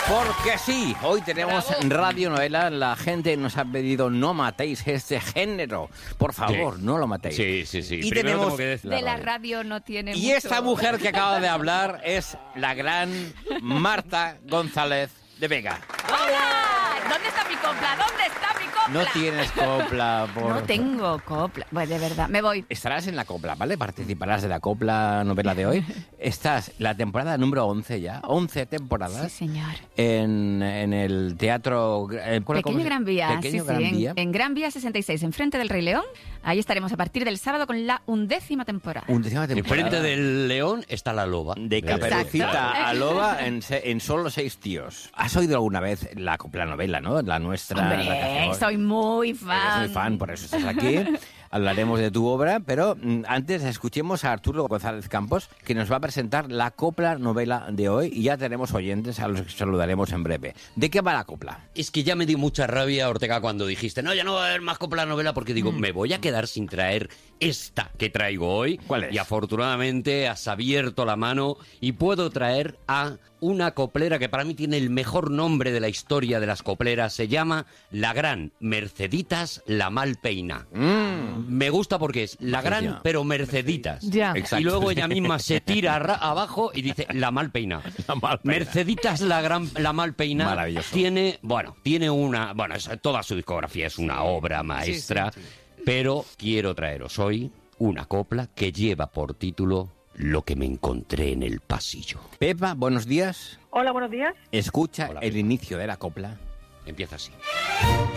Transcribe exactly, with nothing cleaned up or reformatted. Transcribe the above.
Porque sí, hoy tenemos radionovela. La gente nos ha pedido no matéis este género. Por favor, Sí. no lo matéis. Sí, sí, sí. Y Primero tenemos... tengo que decir De la radio no tiene Y mucho. esta mujer que acaba de hablar es la gran Marta González de Vega. ¡Hola! ¿Dónde está mi copla? ¿Dónde está mi copla? No tienes copla, por... No tengo copla. Pues de verdad, me voy. Estarás en la copla, ¿vale? Participarás de la copla novela de hoy. Estás la temporada número once ya, once temporadas. Sí, señor. En, en el teatro... eh, ¿cómo Pequeño se- Gran Vía. Pequeño sí, Gran sí, Vía. En, en Gran Vía sesenta y seis, enfrente del Rey León. Ahí estaremos a partir del sábado con la undécima temporada. Undécima temporada. Enfrente del león está la loba. De Caperucita a Loba en, se- en solo seis tíos. ¿Has oído alguna vez la copla novela, no? La nuestra. la que Hombre, hacemos. soy muy Eres fan. muy fan, por eso estás aquí. Hablaremos de tu obra, pero mm, antes escuchemos a Arturo González Campos, que nos va a presentar la copla novela de hoy, y ya tenemos oyentes a los que saludaremos en breve. ¿De qué va la copla? Es que ya me dio mucha rabia, Ortega, cuando dijiste, no, ya no va a haber más copla novela, porque digo, me voy a quedar sin traer esta que traigo hoy. ¿Cuál es? Y afortunadamente has abierto la mano y puedo traer a una coplera que para mí tiene el mejor nombre de la historia de las copleras. Se llama La Gran Merceditas la Malpeina. Mm. Me gusta porque es la Magia. gran, pero Merceditas. Ya. Exacto. Y luego ella misma se tira ra- abajo y dice la Malpeina. La Malpeina. Merceditas la gran la Malpeina. Maravilloso. Tiene, bueno, tiene una, bueno, es- toda su discografía es una obra maestra, pero quiero traeros hoy una copla que lleva por título Lo que me encontré en el pasillo. Pepa, buenos días. Hola, buenos días. Escucha Hola, el Pepa. inicio de la copla. Empieza así.